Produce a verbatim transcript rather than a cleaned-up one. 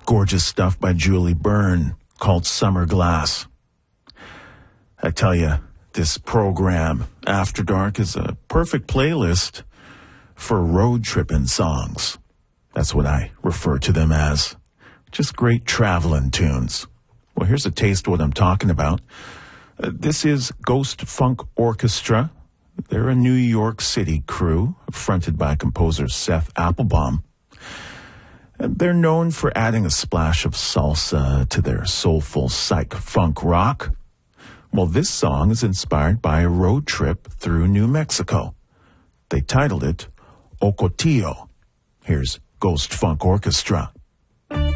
gorgeous stuff by Julie Byrne called Summer Glass. I tell you, this program, After Dark, is a perfect playlist for road tripping songs. That's what I refer to them as. Just great traveling tunes. Well, here's a taste of what I'm talking about. Uh, this is Ghost Funk Orchestra. They're a New York City crew, fronted by composer Seth Applebaum. And they're known for adding a splash of salsa to their soulful psych funk rock. Well, this song is inspired by a road trip through New Mexico. They titled it Ocotillo. Here's Ghost Funk Orchestra.